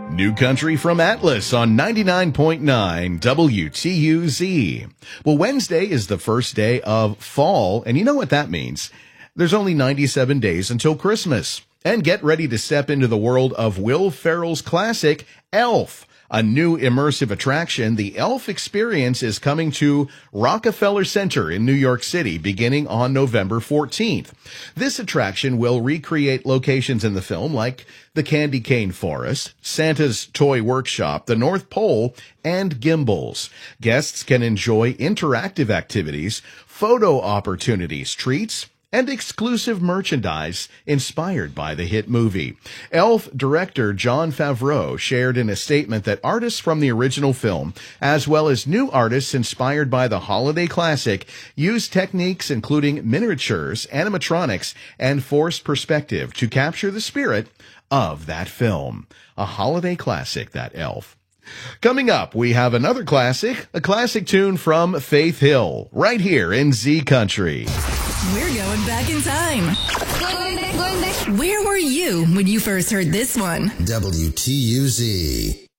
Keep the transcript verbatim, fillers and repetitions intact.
New country from Atlas on ninety-nine point nine W T U Z. Well, Wednesday is the first day of fall, and you know what that means. There's only ninety-seven days until Christmas. And get ready to step into the world of Will Ferrell's classic, Elf. A new immersive attraction, the Elf Experience, is coming to Rockefeller Center in New York City beginning on November fourteenth. This attraction will recreate locations in the film like the Candy Cane Forest, Santa's Toy Workshop, the North Pole, and Gimbals. Guests can enjoy interactive activities, photo opportunities, treats, and exclusive merchandise inspired by the hit movie. Elf director Jon Favreau shared in a statement that artists from the original film, as well as new artists inspired by the holiday classic, use techniques including miniatures, animatronics, and forced perspective to capture the spirit of that film. A holiday classic, that Elf. Coming up, we have another classic, a classic tune from Faith Hill, right here in Z Country. We're going back in time. Where were you when you first heard this one? W T U Z.